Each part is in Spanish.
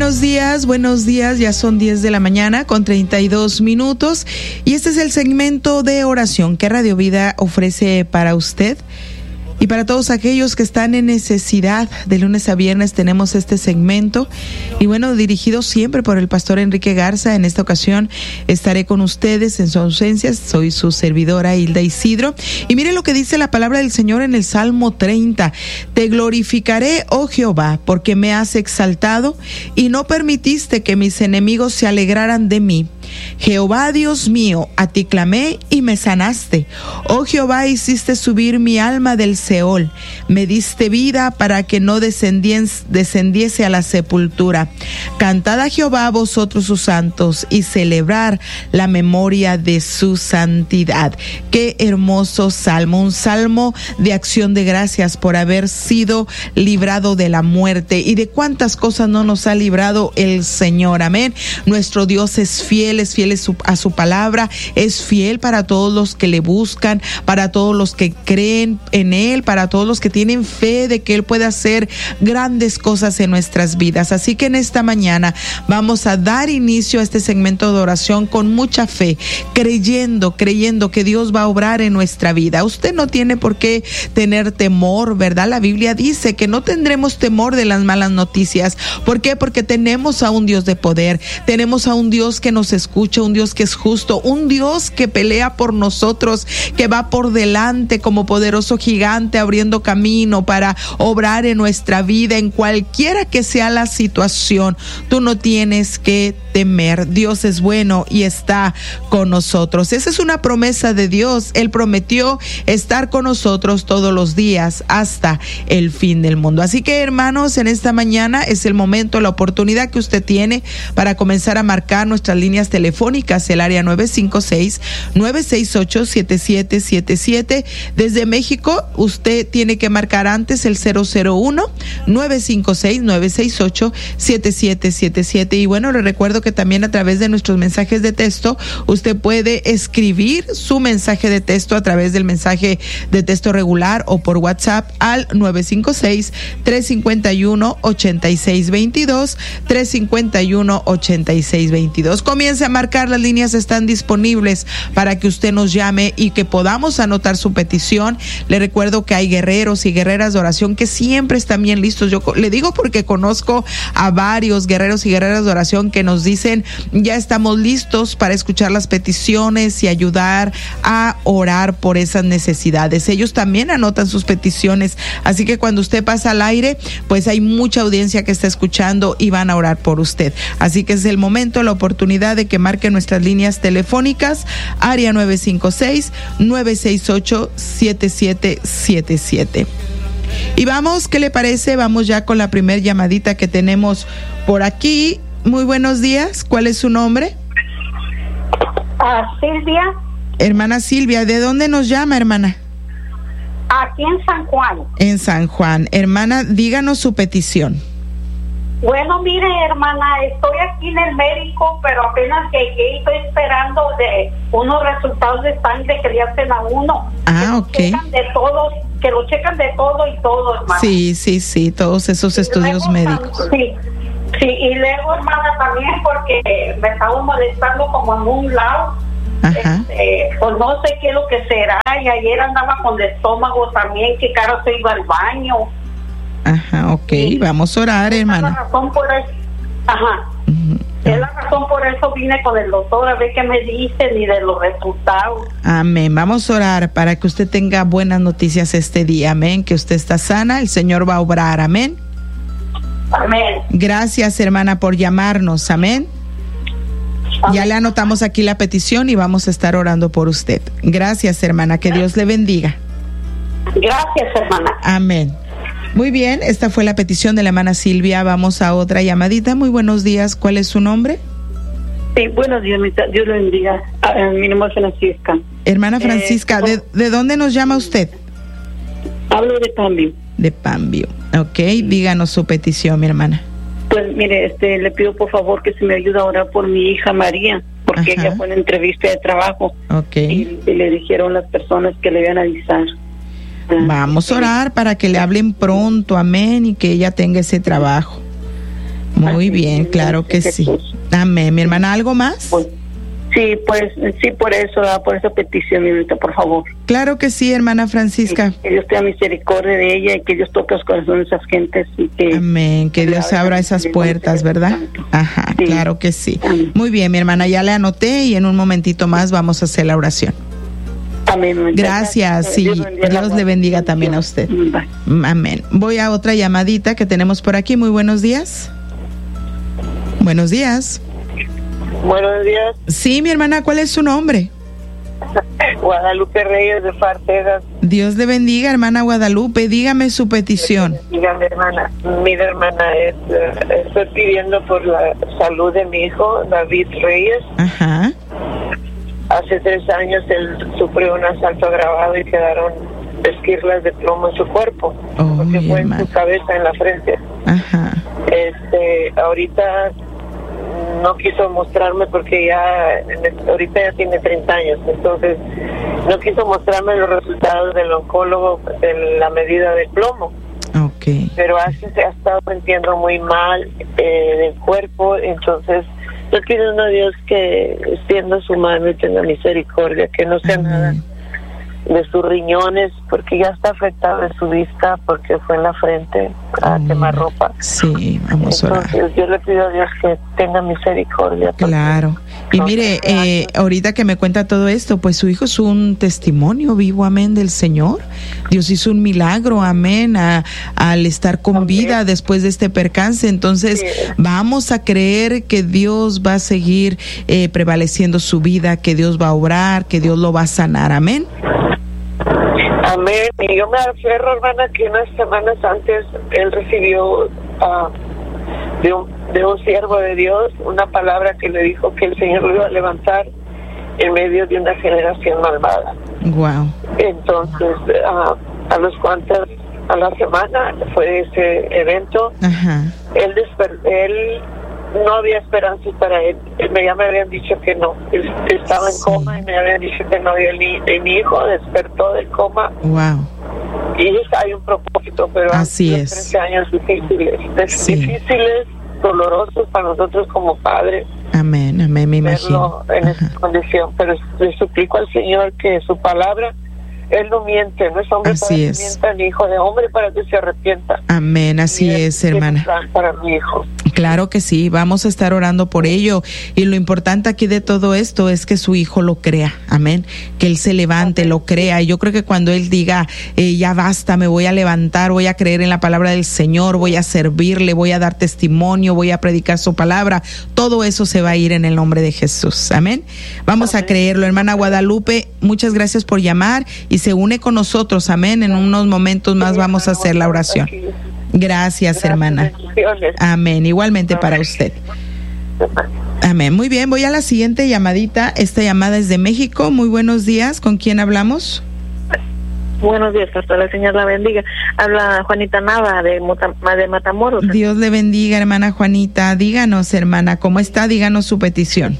buenos días, ya son 10 de la mañana con 32 minutos y este es el segmento de oración que Radio Vida ofrece para usted. Y para todos aquellos que están en necesidad, de lunes a viernes tenemos este segmento. Y bueno, dirigido siempre por el pastor Enrique Garza. En esta ocasión estaré con ustedes en su ausencia. Soy su servidora Hilda Isidro. Y miren lo que dice la palabra del Señor en el Salmo 30. Te glorificaré, oh Jehová, porque me has exaltado y no permitiste que mis enemigos se alegraran de mí. Jehová Dios mío, a ti clamé y me sanaste. Oh Jehová, hiciste subir mi alma del Seol, me diste vida para que no descendiese a la sepultura. Cantad a Jehová vosotros sus santos y celebrar la memoria de su santidad. Qué hermoso salmo, un salmo de acción de gracias por haber sido librado de la muerte y de cuántas cosas no nos ha librado el Señor. Amén. Nuestro Dios es fiel a su palabra, es fiel para todos los que le buscan, para todos los que creen en Él, para todos los que tienen fe de que Él puede hacer grandes cosas en nuestras vidas. Así que en esta mañana vamos a dar inicio a este segmento de oración con mucha fe, creyendo que Dios va a obrar en nuestra vida. Usted no tiene por qué tener temor, ¿verdad? La Biblia dice que no tendremos temor de las malas noticias. ¿Por qué? Porque tenemos a un Dios de poder, tenemos a un Dios que nos escucha, un Dios que es justo, un Dios que pelea por nosotros, que va por delante como poderoso gigante abriendo camino para obrar en nuestra vida en cualquiera que sea la situación. Tú no tienes que temer. Dios es bueno y está con nosotros. Esa es una promesa de Dios. Él prometió estar con nosotros todos los días hasta el fin del mundo. Así que, hermanos, en esta mañana es el momento, la oportunidad que usted tiene para comenzar a marcar nuestras líneas telefónicas, el área 956-968-7777. Desde México, usted tiene que marcar antes el 001-956-968-7777. Y bueno, le recuerdo que también a través de nuestros mensajes de texto, usted puede escribir su mensaje de texto a través del mensaje de texto regular o por WhatsApp al 956-351-8622, 351-8622. Comience a marcar, las líneas están disponibles para que usted nos llame y que podamos anotar su petición. Le recuerdo que hay guerreros y guerreras de oración que siempre están bien listos. Yo le digo porque conozco a varios guerreros y guerreras de oración que nos dicen, ya estamos listos para escuchar las peticiones y ayudar a orar por esas necesidades. Ellos también anotan sus peticiones, así que cuando usted pasa al aire, pues hay mucha audiencia que está escuchando y van a orar por usted. Así que es el momento, la oportunidad de que marque nuestras líneas telefónicas, área 956-968-7777. Y vamos, ¿qué le parece? Vamos ya con la primer llamadita que tenemos por aquí. Muy buenos días, ¿cuál es su nombre? Silvia. Hermana Silvia, ¿de dónde nos llama, hermana? Aquí en San Juan. En San Juan. Hermana, díganos su petición. Bueno, mire, hermana, estoy aquí en el médico, pero apenas llegué y estoy esperando de unos resultados de sangre que le hacen a uno. Ok. Que lo checan de todo y todo, hermana. Sí, todos esos estudios médicos. Sí, y luego, hermana, también porque me estaba molestando como en un lado. Ajá. Pues no sé qué es lo que será, y ayer andaba con el estómago también, que caro se iba al baño. Ajá, ok, sí. Vamos a orar, hermana. Es la razón por eso. Ajá. Es la razón por eso vine con el doctor a ver qué me dicen y de los resultados. Amén. Vamos a orar para que usted tenga buenas noticias este día. Amén. Que usted está sana, el Señor va a obrar. Amén. Amén. Gracias, hermana, por llamarnos. Amén. Ya le anotamos aquí la petición y vamos a estar orando por usted. Gracias, hermana. Que Dios le bendiga. Gracias, hermana. Amén. Muy bien, esta fue la petición de la hermana Silvia. Vamos a otra llamadita. Muy buenos días. ¿Cuál es su nombre? Sí, buenos días. Dios le bendiga. Mi nombre es Francisca. Hermana Francisca, ¿de dónde nos llama usted? Hablo de Pambio. De Pambio. Ok, díganos su petición, mi hermana. Pues mire, le pido por favor que se me ayude a orar por mi hija María, porque ella fue en entrevista de trabajo. Ok. Y le dijeron las personas que le iban a avisar. Vamos a orar para que le hablen pronto, amén, y que ella tenga ese trabajo. Muy bien, claro que sí. Amén. Mi hermana, ¿algo más? Sí, por esa petición, mi hermanita, por favor. Claro que sí, hermana Francisca. Sí, que Dios tenga misericordia de ella y que Dios toque los corazones de esas gentes. Y que amén, que Dios abra esas puertas, ¿verdad? Ajá, sí. Claro que sí. Amén. Muy bien, mi hermana, ya le anoté y en un momentito más vamos a hacer la oración. Amén. Gracias, sí. Dios le bendiga también a usted. Bye. Amén. Voy a otra llamadita que tenemos por aquí. Muy buenos días. Buenos días. Buenos días. Sí, mi hermana, ¿cuál es su nombre? Guadalupe Reyes de Fartegas. Dios le bendiga, hermana Guadalupe. Dígame su petición. Dígame, hermana. Mira, hermana, estoy pidiendo por la salud de mi hijo, David Reyes. Ajá. Hace 3 años él sufrió un asalto agravado y quedaron esquirlas de plomo en su cuerpo. Porque fue en su cabeza, en la frente. Ajá. Ahorita no quiso mostrarme porque ahorita ya tiene 30 años, entonces no quiso mostrarme los resultados del oncólogo de la medida del plomo. Okay. Pero se ha estado sintiendo muy mal del cuerpo, entonces yo pido a Dios que extienda su mano y tenga misericordia, que no sea nada de sus riñones, porque ya está afectado de su vista, porque fue en la frente a quemarropa. Sí, vamos a orar. Entonces yo le pido a Dios que tenga misericordia. Claro. Y mire, ahorita que me cuenta todo esto, pues su hijo es un testimonio vivo, amén, del Señor. Dios hizo un milagro, amén, al estar con vida después de este percance. Entonces, vamos a creer que Dios va a seguir prevaleciendo su vida, que Dios va a obrar, que Dios lo va a sanar, amén. Amén. Y yo me aferro, hermana, que unas semanas antes él recibió de un siervo de Dios una palabra que le dijo que el Señor lo iba a levantar en medio de una generación malvada. Wow. Entonces, a la semana fue ese evento. Ajá. Él no había esperanza para él. Ya me habían dicho que no. Él estaba en coma y me habían dicho que no. Y mi hijo despertó del coma. Wow. Y hay un propósito, pero así es. 13 años difíciles, dolorosos para nosotros como padres. Amén, amén, me imagino. En esa condición, pero le suplico al Señor que su palabra, Él no miente, no es hombre así para que es. mienta, ni hijo de hombre para que se arrepienta. Amén, así es, hermana. Para mi hijo. Claro que sí, vamos a estar orando por ello. Y lo importante aquí de todo esto es que su hijo lo crea, amén. Que él se levante, lo crea. Y yo creo que cuando él diga, ya basta, me voy a levantar, voy a creer en la palabra del Señor, voy a servirle, voy a dar testimonio, voy a predicar su palabra, todo eso se va a ir en el nombre de Jesús, amén. Vamos a creerlo, hermana Guadalupe, muchas gracias por llamar y se une con nosotros, amén. En unos momentos más vamos a hacer la oración. Gracias, hermana. Amén. Igualmente para usted. Amén. Muy bien, voy a la siguiente llamadita. Esta llamada es de México. Muy buenos días. ¿Con quién hablamos? Buenos días, pastor. El Señor la bendiga. Habla Juanita Nava de Matamoros. Dios le bendiga, hermana Juanita. Díganos, hermana, ¿cómo está? Díganos su petición.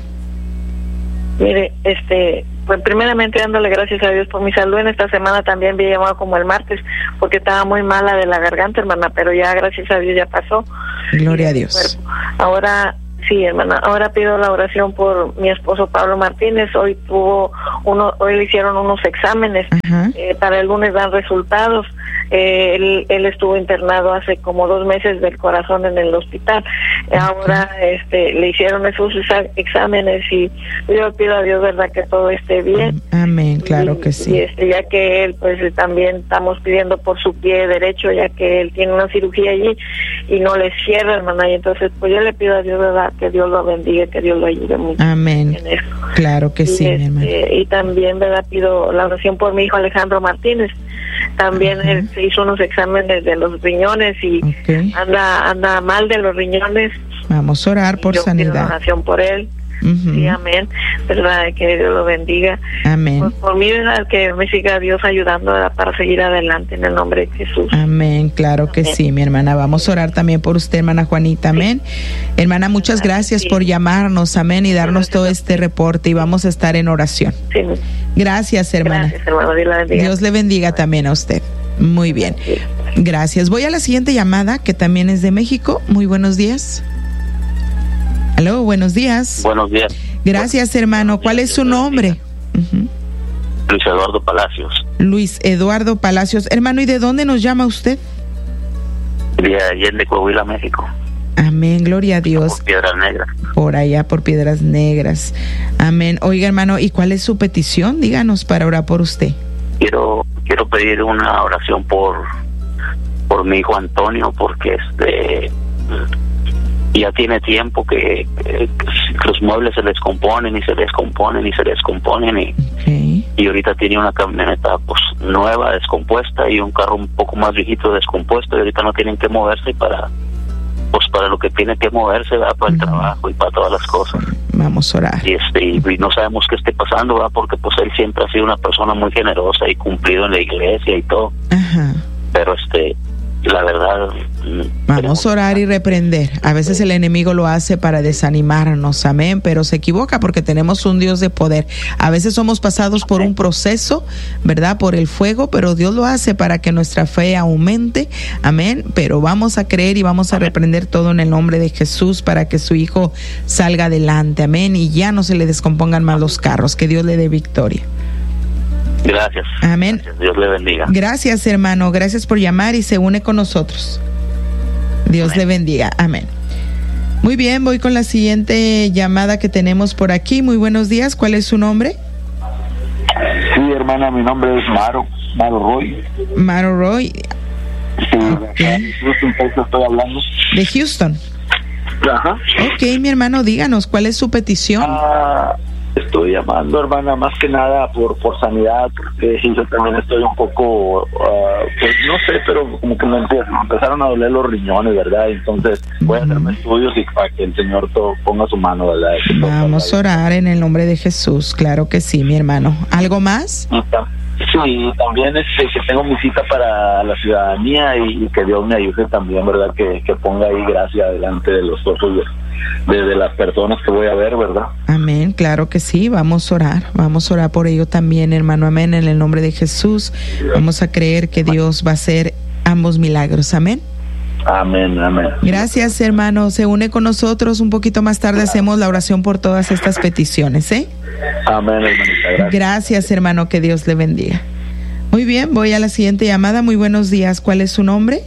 Mire, pues primeramente dándole gracias a Dios por mi salud. En esta semana también había llamado como el martes porque estaba muy mala de la garganta, hermana, pero ya gracias a Dios ya pasó. Gloria a Dios. Ahora sí, hermana, ahora pido la oración por mi esposo Pablo Martínez. Hoy le hicieron unos exámenes. Para el lunes dan resultados. Él estuvo internado hace como 2 meses del corazón en el hospital. Ahora le hicieron esos exámenes y yo pido a Dios, verdad, que todo esté bien. Amén, claro que sí. Y ya que él, pues también estamos pidiendo por su pie derecho, ya que él tiene una cirugía allí y no le cierra, hermana, y entonces pues yo le pido a Dios, verdad, que Dios lo bendiga, que Dios lo ayude mucho. Amén. En eso. Claro que sí, mi hermana. Y también, verdad, pido la oración por mi hijo Alejandro Martínez. También él se hizo unos exámenes de los riñones y anda mal de los riñones. Vamos a orar por sanidad. Pido oración por él. Sí, amén. Verdad, que Dios lo bendiga. Amén. Pues por mí, verdad, que me siga Dios ayudando, ¿verdad?, para seguir adelante en el nombre de Jesús. Amén, claro que sí, mi hermana. Vamos a orar también por usted, hermana Juanita. Amén. Hermana, muchas gracias por llamarnos, amén, y darnos todo este reporte, y vamos a estar en oración. Sí. Gracias, hermana. Gracias, hermano. Dios la bendiga. Dios le bendiga también a usted. Muy bien. Gracias. Voy a la siguiente llamada, que también es de México. Muy buenos días. Aló, buenos días. Buenos días. Gracias, hermano. ¿Cuál es su nombre? Luis Eduardo Palacios. Luis Eduardo Palacios. Hermano, ¿y de dónde nos llama usted? De Allende, Coahuila, México. Amén, gloria a Dios. Por Piedras Negras. Por allá, por Piedras Negras. Amén. Oiga, hermano, ¿y cuál es su petición? Díganos para orar por usted. Quiero pedir una oración por mi hijo Antonio, porque ya tiene tiempo que los muebles se descomponen y se descomponen y se descomponen y ahorita tiene una camioneta pues nueva descompuesta y un carro un poco más viejito descompuesto y ahorita no tienen que moverse para lo que tiene que moverse, ¿verdad? Para el trabajo y para todas las cosas. Vamos a orar. Y no sabemos qué esté pasando, ¿verdad? Porque pues él siempre ha sido una persona muy generosa y cumplido en la iglesia y todo. Ajá. Pero la verdad, vamos a orar y reprender. A veces el enemigo lo hace para desanimarnos, amén, pero se equivoca porque tenemos un Dios de poder. A veces somos pasados por un proceso, ¿verdad? Por el fuego, pero Dios lo hace para que nuestra fe aumente, amén, pero vamos a creer y vamos a reprender todo en el nombre de Jesús para que su hijo salga adelante, amén, y ya no se le descompongan más los carros, que Dios le dé victoria. Gracias. Amén. Gracias. Dios le bendiga. Gracias, hermano. Gracias por llamar y se une con nosotros. Dios le bendiga. Amén. Muy bien, voy con la siguiente llamada que tenemos por aquí. Muy buenos días. ¿Cuál es su nombre? Sí, hermana, mi nombre es Maro Roy. Maro Roy. Sí, de Houston, Texas estoy hablando. De Houston. Ajá. Ok, mi hermano, díganos, ¿cuál es su petición? Estoy llamando, hermana, más que nada por sanidad, porque yo también estoy un poco, pues no sé, pero como que me empezaron a doler los riñones, ¿verdad? Entonces voy a hacerme estudios y para que el Señor ponga su mano, ¿verdad? Vamos a orar en el nombre de Jesús, claro que sí, mi hermano. ¿Algo más? Sí, también que tengo mi cita para la ciudadanía y que Dios me ayude también, ¿verdad? Que ponga ahí gracia delante de los ojos de las personas que voy a ver, ¿verdad? Amén, claro que sí, vamos a orar por ello también, hermano, amén, en el nombre de Jesús. Vamos a creer que Dios va a hacer ambos milagros, amén. Amén, amén. Gracias, hermano, se une con nosotros, un poquito más tarde hacemos la oración por todas estas peticiones, ¿eh? Amén, hermanita, gracias, hermano, que Dios le bendiga. Muy bien, voy a la siguiente llamada. Muy buenos días, ¿cuál es su nombre?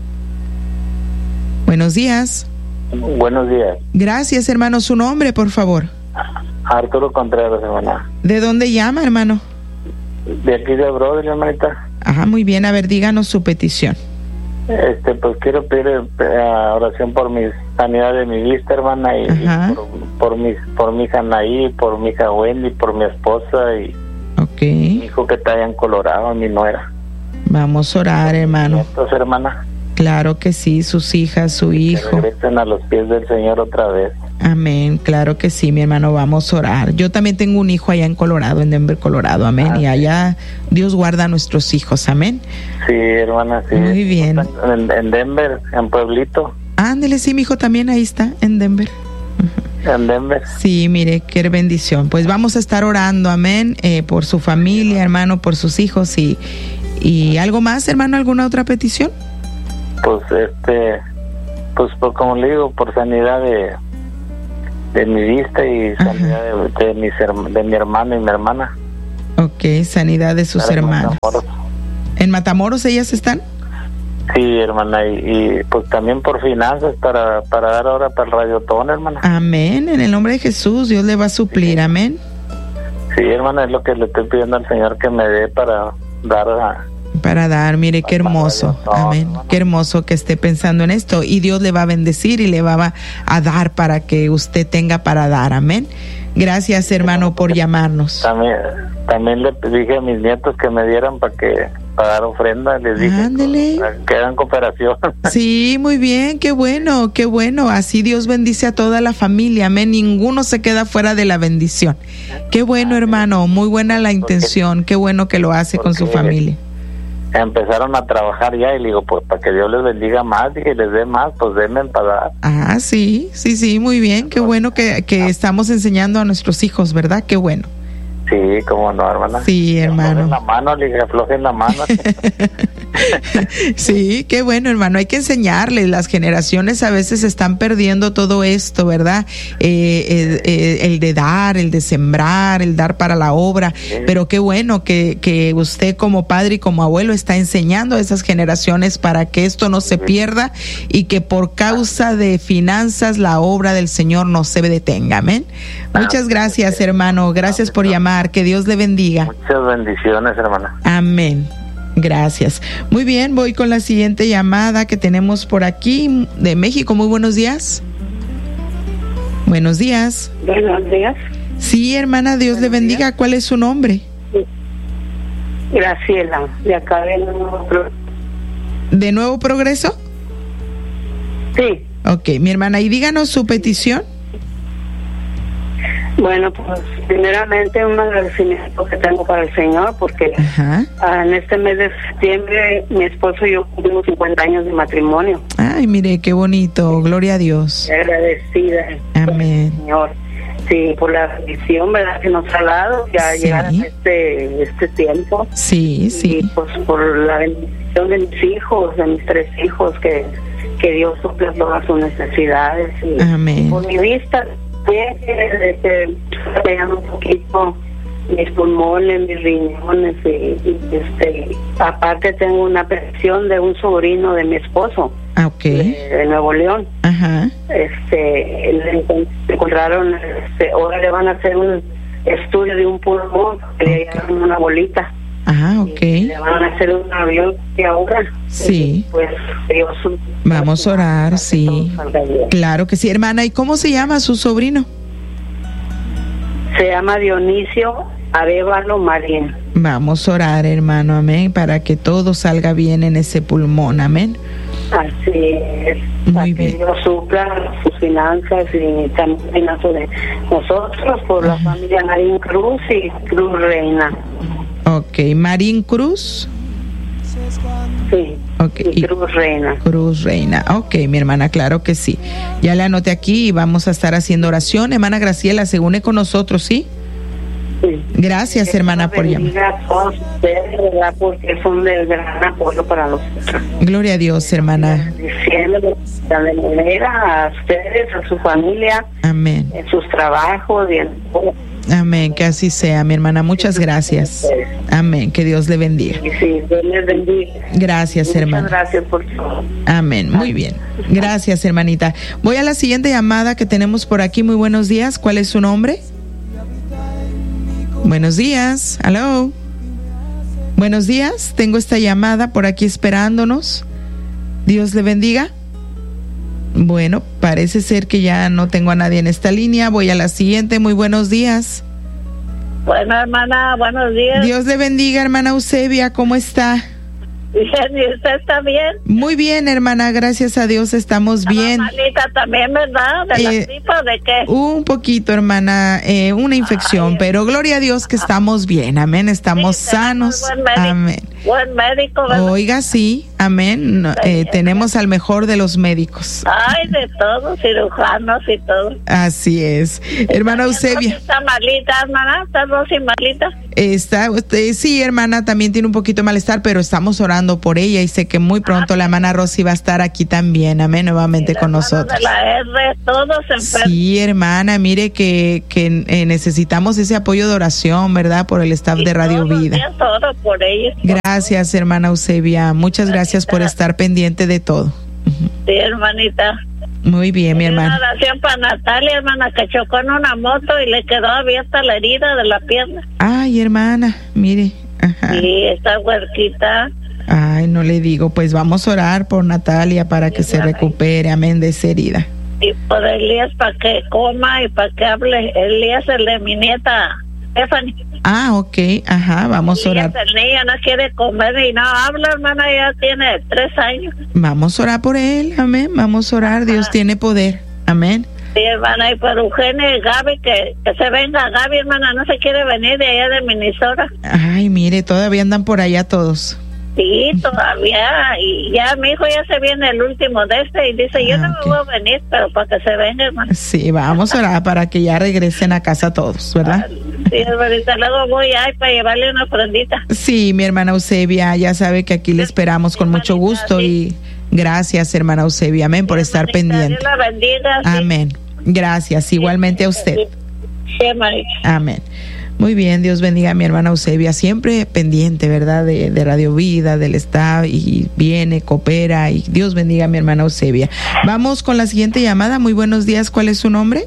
Buenos días. Buenos días. Gracias, hermano. ¿Su nombre, por favor? Arturo Contreras, hermana. ¿De dónde llama, hermano? De aquí de Brother, hermanita. Ajá, muy bien. A ver, díganos su petición. Pues quiero pedir oración por mi sanidad de mi vista, hermana, y por mi hija Anaí, por mi hija Wendy, por mi esposa y mi hijo que está allá en Colorado, mi nuera. Vamos a orar, hermano. Nietos, hermana. Claro que sí, sus hijas, su hijo. Que regresen a los pies del Señor otra vez. Amén, claro que sí, mi hermano, vamos a orar. Yo también tengo un hijo allá en Colorado, en Denver, Colorado, amén. Y allá Dios guarda a nuestros hijos, amén. Sí, hermana, sí. Muy bien. En Denver, en Pueblito. Ándele, sí, mi hijo también ahí está, en Denver. En Denver. Sí, mire, qué bendición. Pues vamos a estar orando, amén, por su familia, hermano, por sus hijos y algo más, hermano, ¿alguna otra petición? Pues como le digo, por sanidad de mi vista y sanidad de mi hermano y mi hermana. Ok, sanidad de sus hermanos. ¿En Matamoros ellas están? Sí, hermana, y pues también por finanzas para dar ahora para el radiotón, hermana. Amén, en el nombre de Jesús, Dios le va a suplir, amén. Sí, hermana, es lo que le estoy pidiendo al Señor que me dé para dar mire qué hermoso, amén, qué hermoso que esté pensando en esto y Dios le va a bendecir y le va a dar para que usted tenga para dar, amén. Gracias, hermano, por llamarnos. También le dije a mis nietos que me dieran para dar ofrenda, les dije que hagan cooperación. Sí, muy bien, qué bueno, así Dios bendice a toda la familia, amén, ninguno se queda fuera de la bendición. Qué bueno, hermano, muy buena la intención, qué bueno que lo hace con su familia. Empezaron a trabajar ya y le digo, pues para que Dios les bendiga más, dije, les dé más, pues denme para dar. Sí, muy bien, qué bueno que estamos enseñando a nuestros hijos, ¿verdad? Qué bueno. Sí, Sí, cómo no, hermana. Sí, hermano. Aflojen la mano. Sí, qué bueno, hermano. Hay que enseñarles. Las generaciones a veces están perdiendo todo esto, ¿verdad? El de dar, el de sembrar, el dar para la obra. Sí. Pero qué bueno que usted como padre y como abuelo está enseñando a esas generaciones para que esto no se pierda y que por causa de finanzas la obra del Señor no se detenga. Amén. Muchas gracias, hermano. Gracias por llamar. Que Dios le bendiga. Muchas bendiciones, hermana. Amén. Gracias. Muy bien, voy con la siguiente llamada que tenemos por aquí de México. Muy buenos días. Buenos días. Buenos días. Sí, hermana, Dios le bendiga. ¿Cuál es su nombre? Graciela, de acá de Nuevo Progreso. ¿De Nuevo Progreso? Sí. Ok, mi hermana, y díganos su petición. Bueno, pues primeramente un agradecimiento que tengo para el Señor porque en este mes de septiembre mi esposo y yo cumplimos 50 años de matrimonio. Ay, mire, qué bonito, gloria a Dios. Agradecida. Amén. Señor, sí, por la bendición, ¿verdad?, que nos ha dado ya llegar a este tiempo. Sí, sí. Y pues por la bendición de mis hijos, de mis 3 hijos, que Dios suple todas sus necesidades. Y amén. Por mi vista, pegando un poquito mis pulmones, mis riñones y aparte tengo una petición de un sobrino de mi esposo, de Nuevo León. Le encontraron, ahora le van a hacer un estudio de un pulmón, le dieron una bolita. Le van a hacer un avión y ahora pues Dios, vamos a orar, sí, claro que sí, hermana. ¿Y cómo se llama su sobrino? Se llama Dionisio Arévalo Marín. Vamos a orar, hermano, amén, para que todo salga bien en ese pulmón, amén. Así es. Muy bien. Que Dios supla sus finanzas y también finanzas de nosotros por la familia Marín Cruz y Cruz Reina. Ok, Marín Cruz. Sí. Okay. Y Cruz Reina. Cruz Reina. Ok, mi hermana, claro que sí. Ya le anoté aquí y vamos a estar haciendo oración. Hermana Graciela, se une con nosotros, ¿sí? Sí. Gracias, hermana, por llamar. A todos ustedes, ¿verdad?, porque son de gran apoyo para nosotros. Gloria a Dios, hermana. Diciéndole de manera a ustedes, a su familia. Amén. En sus trabajos y en todo. Amén, que así sea, mi hermana. Muchas gracias. Amén, que Dios le bendiga. Sí, Dios les bendiga. Gracias, hermana. Muchas gracias por todo. Amén, muy bien. Gracias, hermanita. Voy a la siguiente llamada que tenemos por aquí. Muy buenos días. ¿Cuál es su nombre? Buenos días. Hello. Buenos días. Tengo esta llamada por aquí esperándonos. Dios le bendiga. Bueno, parece ser que ya no tengo a nadie en esta línea. Voy a la siguiente. Muy buenos días. Bueno, hermana, buenos días. Dios le bendiga, hermana Eusebia. ¿Cómo está? Bien, ¿y usted está bien? Muy bien, hermana, gracias a Dios estamos bien. Malita también, ¿verdad? ¿De la gripa o de qué? Un poquito, hermana, una infección, pero gloria a Dios que estamos bien, amén, estamos sanos, amén. Buen médico, ¿verdad? Oiga, sí, amén, tenemos al mejor de los médicos. Ay, de todos, cirujanos y todo. Así es. Hermana Eusebia. ¿Está malita, hermana? ¿Está Rosy malita? Sí, hermana, también tiene un poquito de malestar, pero estamos orando por ella y sé que muy pronto la hermana Rosy va a estar aquí también, amén, nuevamente con nosotros. De la R, todos enfermos. Sí, hermana, mire que necesitamos ese apoyo de oración, ¿verdad? Por el staff de Radio Vida. Oro por ellos. Gracias, hermana Eusebia. Muchas gracias por estar pendiente de todo. Sí, hermanita. Muy bien, mi hermana. Una oración para Natalia, hermana, que chocó en una moto y le quedó abierta la herida de la pierna. Ay, hermana, mire. Ajá. Sí, está huerquita. Ay, no le digo, pues vamos a orar por Natalia para que se recupere, amén, de esa herida. Y por Elías para que coma y para que hable. Elías, el de mi nieta Stephanie. Ah, ok, ajá, vamos a orar. El niño no quiere comer y no habla, hermana, ya tiene 3 años. Vamos a orar por él, amén, vamos a orar, Dios tiene poder, amén. Sí, hermana, y por Eugenia y Gaby, que se venga Gaby, hermana, no se quiere venir de allá de Minnesota. Ay, mire, todavía andan por allá todos. Sí, todavía, y ya mi hijo ya se viene el último de y dice, yo no me voy a venir, pero para que se venga, hermano. Sí, vamos a orar para que ya regresen a casa todos, ¿verdad? Sí, hermanita, luego voy ahí para llevarle una ofrendita. Sí, mi hermana Eusebia, ya sabe que aquí le esperamos con mucho gusto y gracias, hermana Eusebia, amén, por estar pendiente. Dios la bendiga. Amén. Gracias, igualmente a usted. Sí, hermanita. Amén. Muy bien, Dios bendiga a mi hermana Eusebia, siempre pendiente, ¿verdad? De Radio Vida, del staff, y viene, coopera, y Dios bendiga a mi hermana Eusebia. Vamos con la siguiente llamada. Muy buenos días, ¿cuál es su nombre?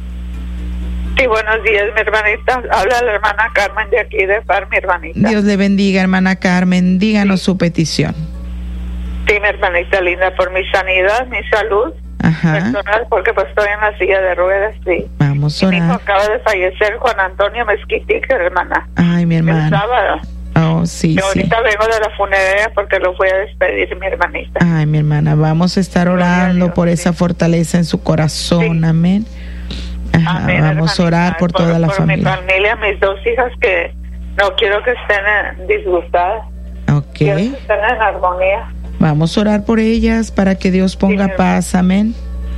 Sí, buenos días, mi hermanita. Habla la hermana Carmen de aquí de Far, mi hermanita. Dios le bendiga, hermana Carmen. Díganos su petición. Sí, mi hermanita linda, por mi sanidad, mi salud personal, porque pues estoy en la silla de ruedas, sí. Vamos a orar. Mi hijo acaba de fallecer, Juan Antonio Mezquitic, hermana. Ay, mi hermana. El sábado. Oh, sí, yo ahorita vengo de la funeraria porque lo fui a despedir, mi hermanita. Ay, mi hermana, vamos a estar orando Dios, por esa fortaleza en su corazón, sí. Amén. Amén, vamos a orar por toda la familia. Por mi familia, mis dos hijas que no quiero que estén disgustadas. Ok. Quiero que estén en armonía. Vamos a orar por ellas para que Dios ponga paz, amén.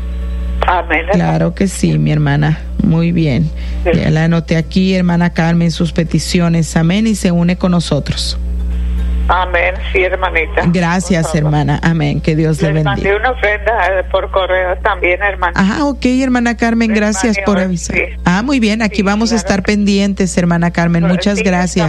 Amén. Claro que sí, mi hermana. Muy bien. Sí. Ya la anoté aquí, hermana Carmen, sus peticiones, amén, y se une con nosotros. Amén, sí, hermanita. Gracias, hermana. Amén. Que Dios le bendiga. Les mandé una ofrenda por correo también, hermana. Ok, hermana Carmen, gracias por avisar. Sí. Muy bien, aquí vamos a estar pendientes, hermana Carmen. Muchas gracias.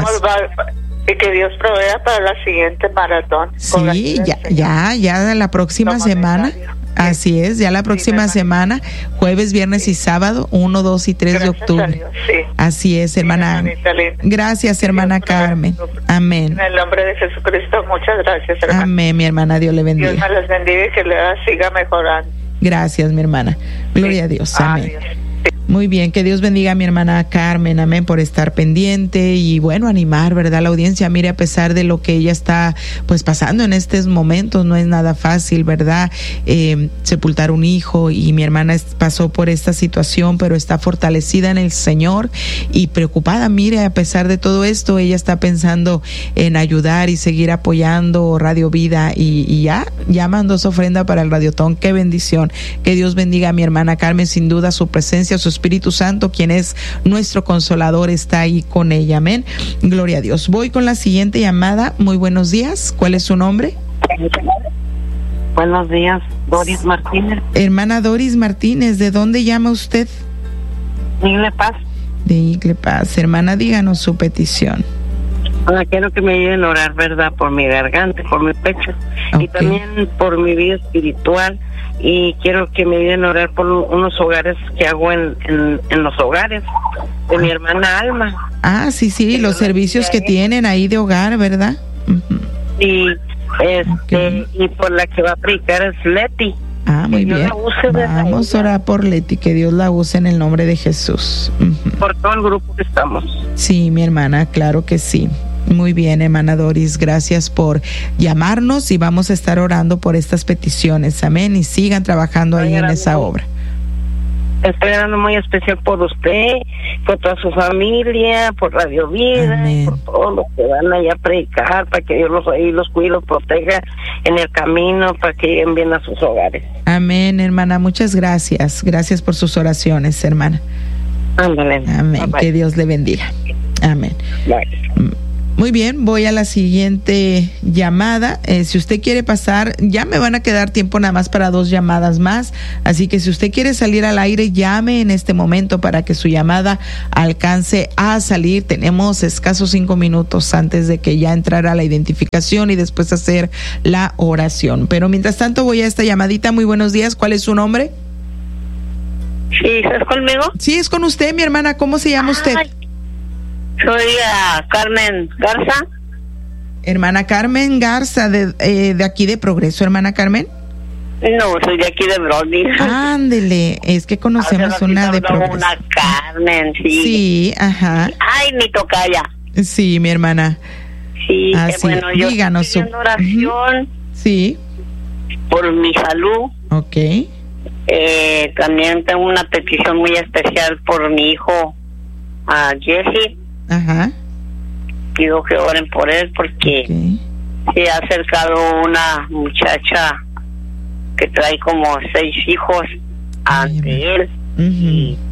Y que Dios provea para la siguiente maratón. Sí, ya la próxima semana. Así es, ya la próxima semana, jueves, viernes y sábado, 1, 2 y 3 de octubre. Dios, sí. Así es, hermana. Gracias, hermana Carmen. Amén. En el nombre de Jesucristo, muchas gracias, hermana. Amén, mi hermana, Dios le bendiga. Dios me les bendiga y que le siga mejorando. Gracias, mi hermana. Gloria a Dios. Amén. Muy bien, que Dios bendiga a mi hermana Carmen, amén, por estar pendiente y bueno, animar, ¿verdad? La audiencia, mire, a pesar de lo que ella está pues pasando en estos momentos, no es nada fácil, ¿verdad? Sepultar un hijo, y mi hermana pasó por esta situación, pero está fortalecida en el Señor y preocupada, mire, a pesar de todo esto, ella está pensando en ayudar y seguir apoyando Radio Vida y ya mandó su ofrenda para el Radiotón. Qué bendición, que Dios bendiga a mi hermana Carmen, sin duda su presencia, su Espíritu Santo, quien es nuestro consolador, está ahí con ella, amén. Gloria a Dios. Voy con la siguiente llamada. Muy buenos días. ¿Cuál es su nombre? Buenos días, Doris Martínez. Hermana Doris Martínez, ¿de dónde llama usted? Igle Paz. De Igle Paz. Hermana, díganos su petición. Quiero que me ayuden a orar, ¿verdad? Por mi garganta, por mi pecho, y también por mi vida espiritual. Y quiero que me ayuden a orar por unos hogares que hago en los hogares de mi hermana Alma. Sí, los servicios que tienen ahí de hogar, ¿verdad? Y y por la que va a predicar es Leti. Muy bien. Vamos a orar por Leti, que Dios la use en el nombre de Jesús. Por todo el grupo que estamos. Sí, mi hermana, claro que sí. Muy bien, hermana Doris, gracias por llamarnos y vamos a estar orando por estas peticiones, amén, y sigan trabajando ahí en esa obra. Estoy orando muy especial por usted, por toda su familia, por Radio Vida, amén, por todos los que van allá a predicar, para que Dios los cuide, los proteja en el camino, para que lleguen bien a sus hogares. Amén, hermana, muchas gracias. Gracias por sus oraciones, hermana. Ándale. Amén, bye, bye. Que Dios le bendiga. Amén. Bye. Muy bien, voy a la siguiente llamada. Si usted quiere pasar, ya me van a quedar tiempo nada más para 2 llamadas más. Así que si usted quiere salir al aire, llame en este momento para que su llamada alcance a salir. Tenemos escasos 5 minutos antes de que ya entrara la identificación y después hacer la oración. Pero mientras tanto voy a esta llamadita. Muy buenos días. ¿Cuál es su nombre? Sí, ¿es conmigo? Sí, es con usted, mi hermana. ¿Cómo se llama usted? Soy Carmen Garza. Hermana Carmen Garza, de aquí de Progreso, hermana Carmen. No, soy de aquí de Brody. Ándele, es que conocemos una de Progreso. Una Carmen, sí. Sí, ajá. Ay, mi tocaya. Sí, mi hermana. Sí, bueno, yo díganos estoy haciendo oración. Sí. Por mi salud. Ok. También tengo una petición muy especial por mi hijo, Jesse. Ajá. Pido que oren por él porque se ha acercado una muchacha que trae como 6 hijos ante él. Y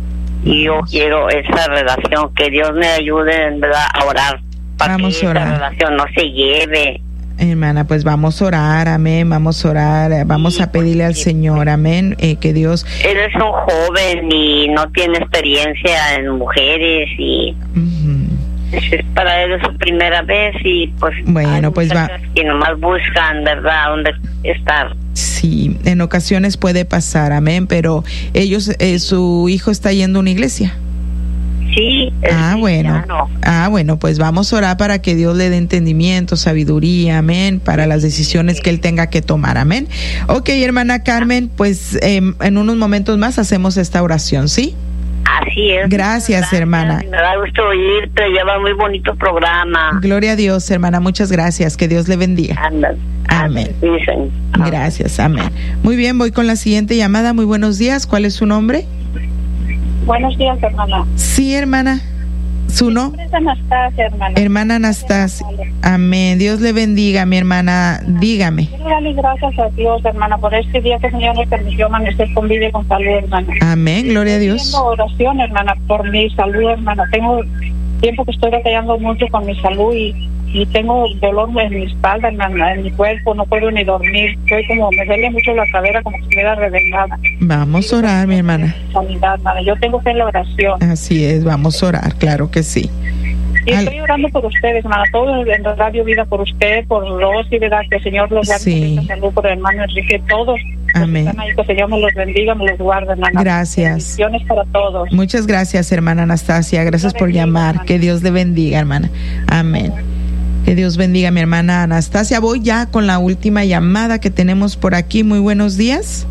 y yo quiero esa relación, que Dios me ayude en verdad a orar para que esa relación no se lleve. Hermana, pues vamos a orar, amén, vamos a orar, vamos a pedirle al Señor, amén, que Dios... Él es un joven y no tiene experiencia en mujeres y para él es su primera vez y pues... Bueno, pues va... Y nomás buscan, ¿verdad?, dónde estar. Sí, en ocasiones puede pasar, amén, pero ellos, su hijo está yendo a una iglesia. Sí. Bueno, pues vamos a orar para que Dios le dé entendimiento, sabiduría, amén, para las decisiones que él tenga que tomar, amén. Ok, hermana Carmen, pues en unos momentos más hacemos esta oración, ¿sí? Así es. Gracias, hermana. Me da gusto oírte, lleva muy bonito programa. Gloria a Dios, hermana, muchas gracias, que Dios le bendiga. Amén. Gracias, amén. Muy bien, voy con la siguiente llamada. Muy buenos días, ¿cuál es su nombre? Buenos días, hermana. Sí, hermana. ¿Su nombre? Es Anastasia, hermana. Hermana Anastasia. Amén. Dios le bendiga, mi hermana. Dígame. Quiero darle gracias a Dios, hermana, por este día que el Señor me permitió amanecer con vida y con salud, hermana. Amén. Gloria a Dios. Tengo oración, hermana, por mi salud, hermana. Tengo tiempo que estoy batallando mucho con mi salud y tengo dolor en mi espalda, en mi cuerpo, no puedo ni dormir, me duele mucho la cadera como si estuviera reventada. Vamos a orar, mi hermana. Sanidad, hermana. Yo tengo fe en la oración. Así es, vamos a orar, claro que sí. Y estoy orando por ustedes, hermana, todos en Radio Vida, por usted, por Rosy, ¿verdad? Que el Señor los guarde, salud, por el hermano Enrique, todos. Amén. Ahí, que el Señor me los bendiga, me los guarde, hermana. Gracias. Bendiciones para todos. Muchas gracias, hermana Anastasia. Gracias por llamar. Hermana. Que Dios le bendiga, hermana. Amén. Que Dios bendiga a mi hermana Anastasia. Voy ya con la última llamada que tenemos por aquí. Muy buenos días.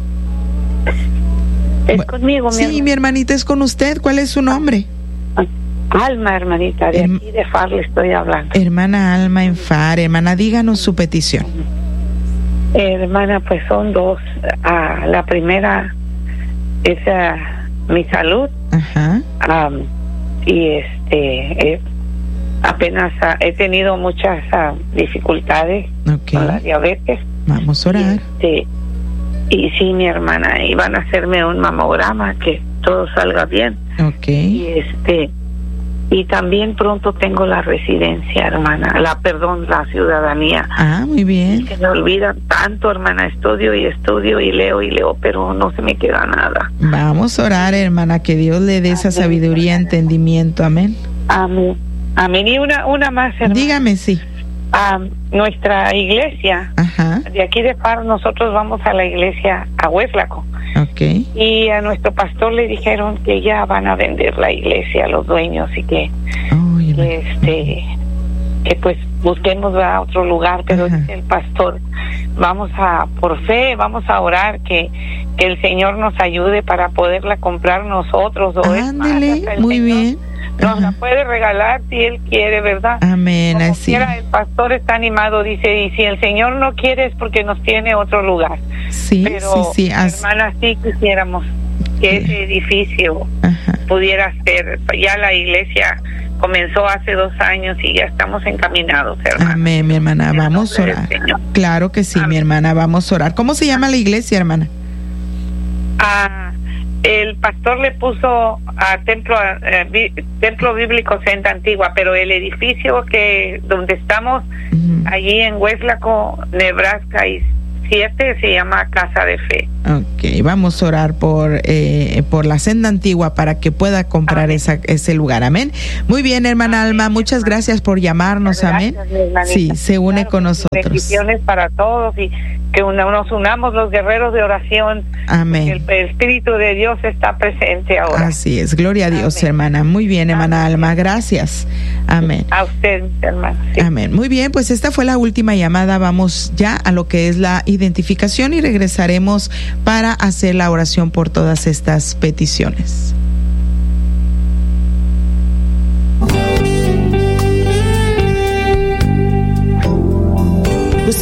¿Es conmigo, mi Sí, mi hermanita, es con usted. ¿Cuál es su nombre? Alma, hermanita, de aquí de FAR le estoy hablando. Hermana Alma en FAR. Hermana, díganos su petición. Hermana, pues son dos. La primera es mi salud. Ajá. Y apenas he tenido muchas dificultades con la diabetes. Vamos a orar. Y sí, mi hermana, iban a hacerme un mamograma, que todo salga bien. Y también pronto tengo la residencia, hermana, la ciudadanía. Muy bien. Que me olvidan tanto, hermana, estudio y leo, pero no se me queda nada. Vamos a orar, hermana, que Dios le dé esa sabiduría, entendimiento, amén. Amén. Amén. Y una más, hermana. Dígame, sí. Nuestra iglesia, de aquí de FAR, nosotros vamos a la iglesia a Hueslaco. Y a nuestro pastor le dijeron que ya van a vender la iglesia, los dueños, y que pues busquemos a otro lugar, pero dice el pastor, por fe, vamos a orar que el Señor nos ayude para poderla comprar nosotros. Ándele, muy bien. Nos la puede regalar si Él quiere, ¿verdad? Amén. Como así. Quiera, el pastor está animado, dice, y si el Señor no quiere es porque nos tiene otro lugar. Sí, pero, sí. Hermana, sí quisiéramos que ese edificio pudiera ser. Ya la iglesia comenzó hace 2 años y ya estamos encaminados, hermana. Amén, mi hermana. Vamos a orar. Claro que sí, mi hermana. Vamos a orar. ¿Cómo se llama la iglesia, hermana? El pastor le puso a Templo Bíblico Senda Antigua, pero el edificio donde estamos, allí en Hueslaco, Nebraska, 7, se llama Casa de Fe. Vamos a orar por la Senda Antigua para que pueda comprar ese lugar, amén. Muy bien, hermana Alma, muchas gracias por llamarnos, amén. Sí, se une con nosotros. Bendiciones para todos y que nos unamos los guerreros de oración. Amén. El Espíritu de Dios está presente ahora. Así es, gloria a Dios, hermana. Muy bien, hermana Alma, gracias. Amén. A usted, hermana. Sí. Amén. Muy bien, pues esta fue la última llamada. Vamos ya a lo que es la identificación y regresaremos para hacer la oración por todas estas peticiones.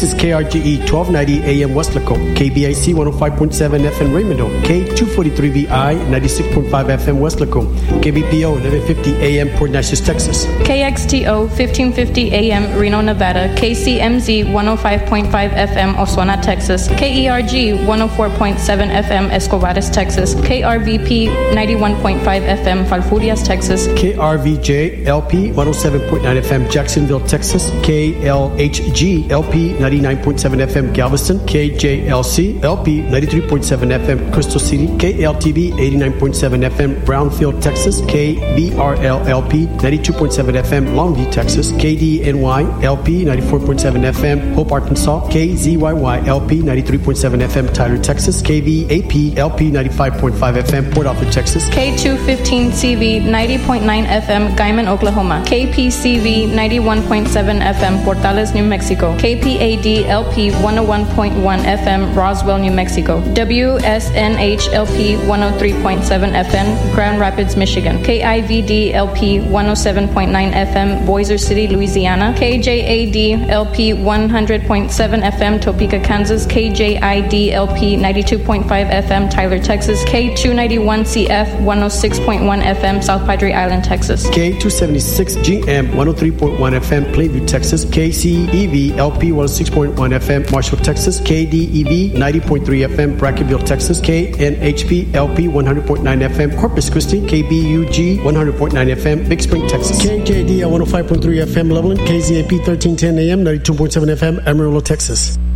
This is KRGE 1290 AM Westlaco, KBIC 105.7 FM Raymond, K243VI 96.5 FM Westlaco, KBPO 1150 AM Port Neches, Texas, KXTO 1550 AM Reno, Nevada, KCMZ 105.5 FM Osuna, Texas, KERG 104.7 FM Escobares, Texas, KRVP 91.5 FM Falfurrias, Texas, KRVJ LP 107.9 FM Jacksonville, Texas, KLHG LP 99.7 FM Galveston, KJLC LP 93.7 FM Crystal City, KLTV 89.7 FM Brownfield, Texas, KBRL LP 92.7 FM Longview, Texas, KDNY LP 94.7 FM Hope, Arkansas, KZYY LP 93.7 FM Tyler, Texas, KVAP LP 95.5 FM Port Arthur, Texas, K215CV 90.9 FM Guyman, Oklahoma, KPCV 91.7 FM Portales, New Mexico, KPAD LP 101.1 FM Roswell, New Mexico, WSNH LP 103.7 FM Grand Rapids, Michigan, KIVD LP 107.9 FM Bossier City, Louisiana, KJAD LP 100.7 FM Topeka, Kansas, KJID LP 92.5 FM Tyler, Texas, K291CF 106.1 FM South Padre Island, Texas, K276GM 103.1 FM Plainview, Texas, KCEV LP 106.1 FM Marshall, Texas, KDEV 90.3 FM Brackenville, Texas, KNHP LP 100.9 FM Corpus Christi, KBUG 100.9 FM Big Spring, Texas, KJD 105.3 FM Loveland, KZAP 1310 AM 92.7 FM Amarillo, Texas.